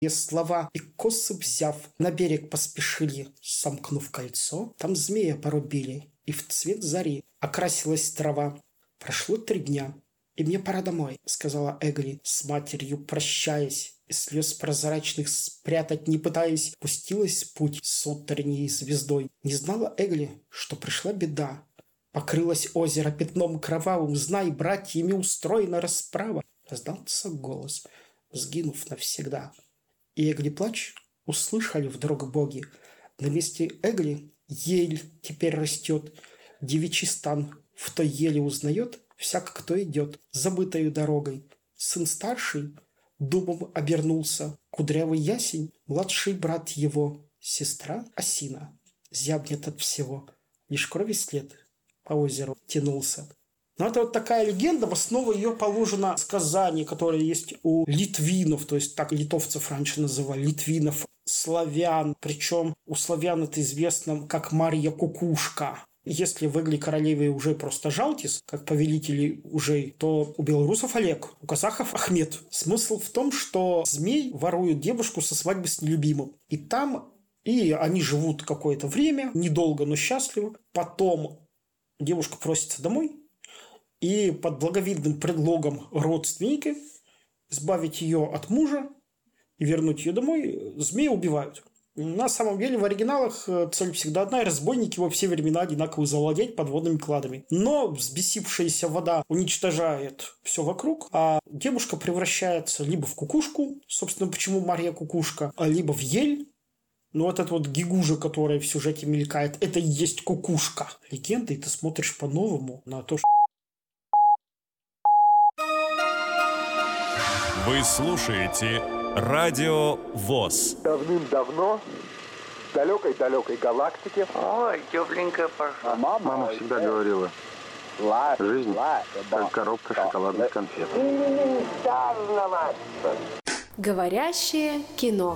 слова и косы взяв, на берег поспешили, сомкнув кольцо. Там змея порубили, и в цвет зари окрасилась трава. Прошло 3 дня, и мне пора домой, сказала Эгли, с матерью прощаясь. И слез прозрачных спрятать не пытаясь, пустилась в путь с утренней звездой. Не знала Эгли, что пришла беда. Покрылось озеро пятном кровавым, знай, братьями устроена расправа. Раздался голос, сгинув навсегда. И Эгли плач услышали вдруг боги. На месте Эгли ель теперь растет. Девичий стан в той еле узнает всяк, кто идет забытою дорогой. Сын старший дубом обернулся, кудрявый ясень, младший брат его, сестра осина. Зябнет от всего, лишь крови след по озеру тянулся. Но это вот такая легенда, в основу ее положено сказание, которое есть у литвинов, то есть так литовцев раньше называли, литвинов, славян. Причем у славян это известно как Марья Кукушка. Если в Эгли королеве уже просто Жалтис, как повелители уже, то у белорусов Олег, у казахов Ахмед. Смысл в том, что змей ворует девушку со свадьбы с нелюбимым. И они живут какое-то время, недолго, но счастливо. Потом девушка просится домой, и под благовидным предлогом родственники избавить ее от мужа и вернуть ее домой змея убивают. На самом деле в оригиналах цель всегда одна, и разбойники во все времена одинаково завладеть подводными кладами. Но взбесившаяся вода уничтожает все вокруг, а девушка превращается либо в кукушку, собственно, почему Марья Кукушка, либо в ель. Но вот эта вот гигужа, которая в сюжете мелькает, это и есть кукушка. Легенда, и ты смотришь по-новому на то, что... Вы слушаете Радио ВОС. Давным-давно в далекой-далекой галактике. Ой, тепленькая пошла. Мама всегда говорила, жизнь как коробка шоколадных конфет. Говорящее кино.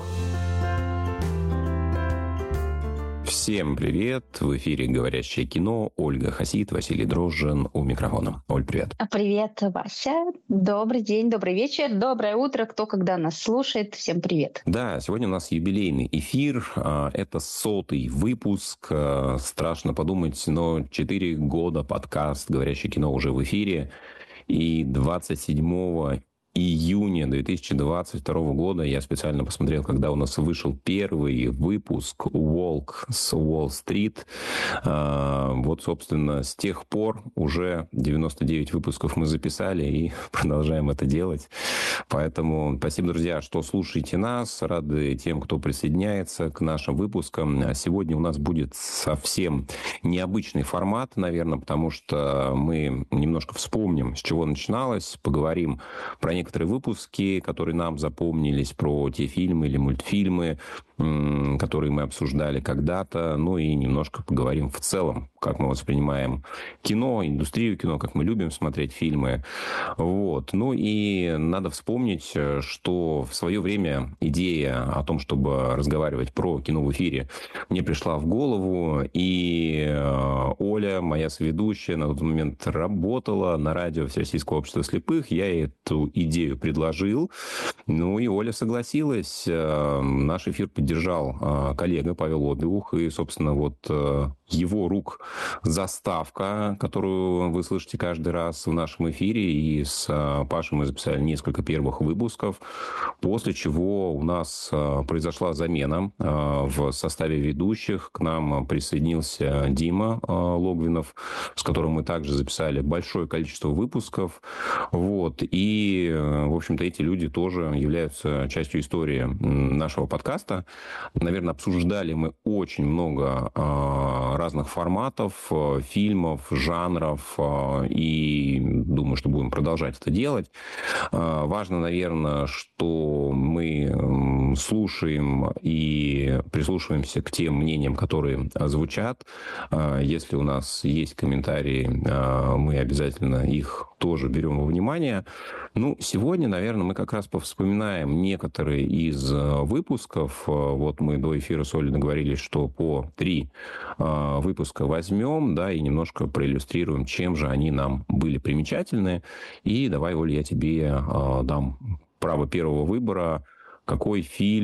Всем привет! В эфире «Говорящее кино». Ольга Хасид, Василий Дрожжин у микрофона. Оль, привет! Привет, Вася! Добрый день, добрый вечер, доброе утро, кто когда нас слушает. Всем привет! Да, сегодня у нас юбилейный эфир. Это 100-й выпуск. Страшно подумать, но 4 года подкаст «Говорящее кино» уже в эфире. И 27 июня 2022 года я специально посмотрел, когда у нас вышел первый выпуск «Волк с Уолл-стрит». Вот, собственно, с тех пор уже 99 выпусков мы записали и продолжаем это делать. Поэтому спасибо, друзья, что слушаете нас. Рады тем, кто присоединяется к нашим выпускам. Сегодня у нас будет совсем необычный формат, наверное, потому что мы немножко вспомним, с чего начиналось, поговорим про некоторые выпуски, которые нам запомнились, про те фильмы или мультфильмы, которые мы обсуждали когда-то, ну и немножко поговорим в целом, как мы воспринимаем кино, индустрию кино, как мы любим смотреть фильмы. Вот. Ну и надо вспомнить, что в свое время идея о том, чтобы разговаривать про кино в эфире, мне пришла в голову, и Оля, моя соведущая, на тот момент работала на радио Всероссийского общества слепых, я эту идею предложил, ну и Оля согласилась. Наш эфир поддержал коллега Павел Обиух, и, собственно, вот его рук заставка, которую вы слышите каждый раз в нашем эфире, и с Пашей мы записали несколько первых выпусков, после чего у нас произошла замена в составе ведущих. К нам присоединился Дима Логвинов, с которым мы также записали большое количество выпусков. Вот. И, в общем-то, эти люди тоже являются частью истории нашего подкаста. Наверное, обсуждали мы очень много разных форматов, фильмов, жанров, и думаю, что будем продолжать это делать. Важно, наверное, что мы слушаем и прислушиваемся к тем мнениям, которые звучат. Если у нас есть комментарии, мы обязательно их тоже берем во внимание. Ну, сегодня, наверное, мы как раз повспоминаем некоторые из выпусков. Вот мы до эфира с Олей договорились, что по 3 выпуска возьмем, да, и немножко проиллюстрируем, чем же они нам были примечательны. И давай, Оля, я тебе дам право первого выбора. какой фильм